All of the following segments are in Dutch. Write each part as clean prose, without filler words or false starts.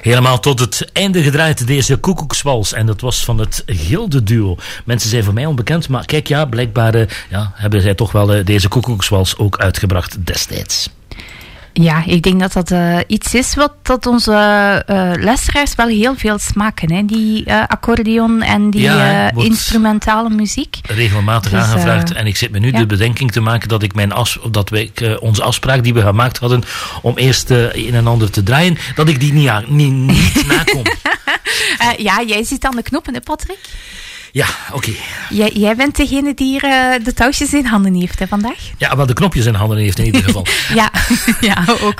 Helemaal tot het einde gedraaid deze koekoekswals. En dat was van het Gilde Duo. Mensen zijn voor mij onbekend, maar kijk, ja, blijkbaar hebben zij toch wel deze koekoekswals ook uitgebracht destijds. Ja, ik denk dat dat iets is wat dat onze luisteraars wel heel veel smaken. Hè? Die accordeon en die instrumentale muziek. Regelmatig dus, aangevraagd. En ik zit me nu de bedenking te maken dat ik onze afspraak die we gemaakt hadden om eerst een en ander te draaien, dat ik die niet nakom. Jij zit aan de knoppen, hè, Patrick? Ja, oké. Jij bent degene die de touwtjes in handen heeft, hè, vandaag? Ja, wel de knopjes in handen heeft in ieder geval. ja,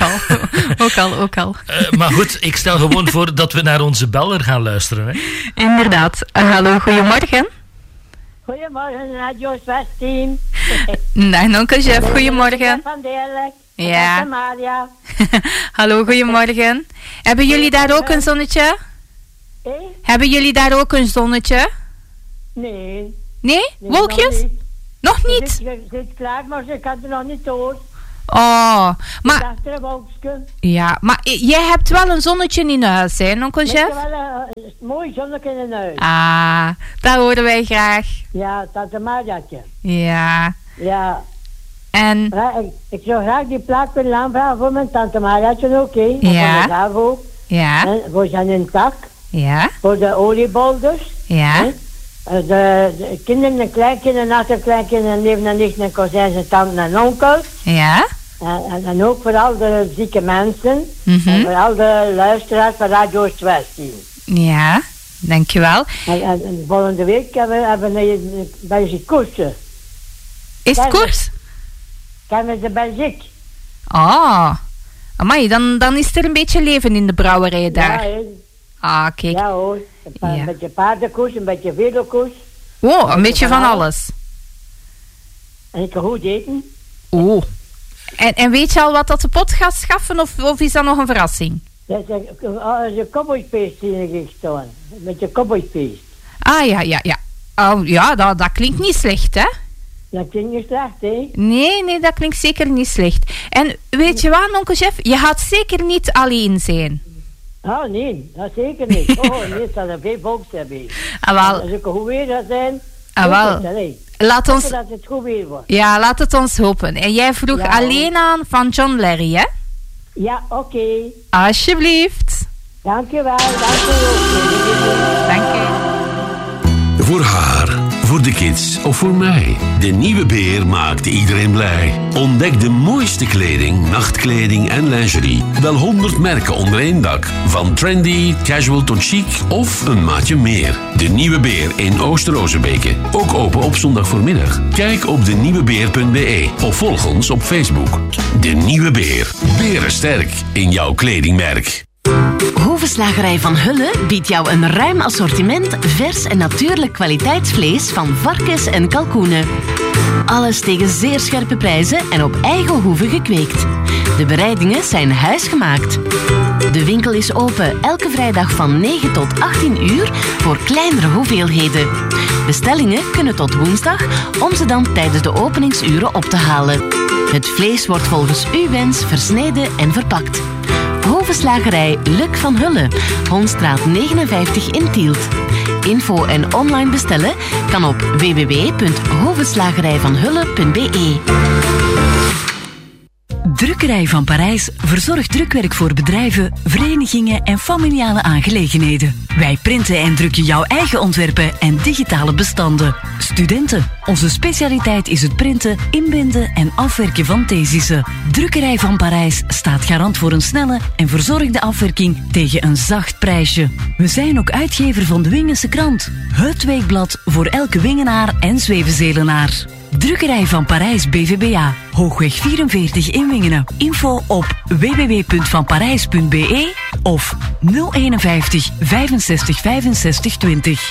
ook al. Maar goed, ik stel gewoon voor dat we naar onze beller gaan luisteren. Hè? Inderdaad. Hallo, goedemorgen. Goedemorgen, Radio Zwesteam. Nee, onkel Jeff, goedemorgen. Van Deerlijk. Ja. Maria. Hallo, goedemorgen. Hebben jullie daar ook een zonnetje? Hebben jullie daar ook een zonnetje? Nee. Nee? Wolkjes? Nog niet? Ze zit klaar, maar ze kan er nog niet door. Oh, maar... Achter een wolkje. Ja, maar jij hebt wel een zonnetje in huis, hè, onkel Jeff? Ik heb wel een mooi zonnetje in huis. Ah, dat horen wij graag. Ja, tante Mariatje. Ja. Ja. En... Ik zou graag die plaat willen aanvragen voor mijn tante Mariatje ook, hè. Ja. Voor mezelf ook. Ja. En voor zijn tak. Ja. Voor de oliebolders. Ja. Hè? De kinderen en kleinkinderen, achterkleinkinderen, neven en nichten en kozijns en tanten en onkels. Ja. En ook voor al de zieke mensen. En voor al de luisteraars van Radio Zwesteam. Ja, dankjewel. En volgende week hebben we Belgisch koersen. Is het koers? Kennen ze Belgisch? Oh, amai, dan is er een beetje leven in de brouwerij daar. Ja, ah, kijk. Ja hoor, een beetje paardenkoers, een beetje velokoers. Oh, een beetje van alles. En ik kan goed eten. Oh. En weet je al wat dat de pot gaat schaffen of is dat nog een verrassing? Dat is een cowboyfeest die ik staan. Een beetje cowboyfeest. Ah, ja. Oh, ja, dat klinkt niet slecht, hè? Dat klinkt niet slecht, hè? Nee, dat klinkt zeker niet slecht. En weet je wat, onkel Jeff? Je gaat zeker niet alleen zijn. Oh, nee, dat zeker niet. Oh, nee, dat er veel volks hebben. Wel. Als ik goed weer zou zijn, laat ons... dat het goed weer wordt. Ja, laat het ons hopen. En jij vroeg alleen aan van John Larry, hè? Ja, oké. Alsjeblieft. Dank je wel. Dank je. Voor haar, voor de kids of voor mij. De Nieuwe Beer maakt iedereen blij. Ontdek de mooiste kleding, nachtkleding en lingerie. Wel 100 merken onder één dak. Van trendy, casual tot chic of een maatje meer. De Nieuwe Beer in Oost-Rozebeke. Ook open op zondag voormiddag. Kijk op denieuwebeer.be of volg ons op Facebook. De Nieuwe Beer. Berensterk in jouw kledingmerk. Hoevenslagerij Van Hulle biedt jou een ruim assortiment vers en natuurlijk kwaliteitsvlees van varkens en kalkoenen. Alles tegen zeer scherpe prijzen en op eigen hoeve gekweekt. De bereidingen zijn huisgemaakt. De winkel is open elke vrijdag van 9 tot 18 uur voor kleinere hoeveelheden. Bestellingen kunnen tot woensdag om ze dan tijdens de openingsuren op te halen. Het vlees wordt volgens uw wens versneden en verpakt. Hoevenslagerij Luc van Hulle, Honstraat 59 in Tielt. Info en online bestellen kan op www.hoevenslagerijvanhulle.be. Drukkerij van Parijs verzorgt drukwerk voor bedrijven, verenigingen en familiale aangelegenheden. Wij printen en drukken jouw eigen ontwerpen en digitale bestanden. Studenten, onze specialiteit is het printen, inbinden en afwerken van thesissen. Drukkerij van Parijs staat garant voor een snelle en verzorgde afwerking tegen een zacht prijsje. We zijn ook uitgever van de Wingense Krant, het weekblad voor elke Wingenaar en Zwevenzelenaar. Drukkerij van Parijs BVBA, Hoogweg 44 in Wingenen. Info op www.vanparijs.be of 051 65 65 20.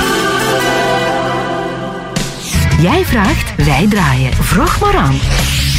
Jij vraagt, wij draaien. Vroeg maar aan.